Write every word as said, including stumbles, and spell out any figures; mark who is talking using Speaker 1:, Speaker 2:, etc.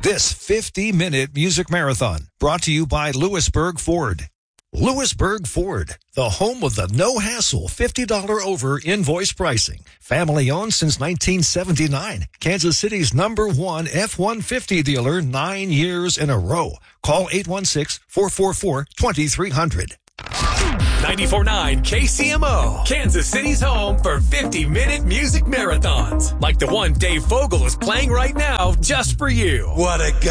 Speaker 1: This fifty-minute music marathon brought to you by Lewisburg Ford. Lewisburg Ford, the home of the no-hassle fifty dollars over invoice pricing. Family-owned since nineteen seventy-nine. Kansas City's number one F one fifty dealer nine years in a row. Call eight one six, four four four, two three zero zero.
Speaker 2: ninety-four point nine K C M O, Kansas City's home for fifty-minute music marathons. Like the one Dave Vogel is playing right now just for you.
Speaker 3: What a guy.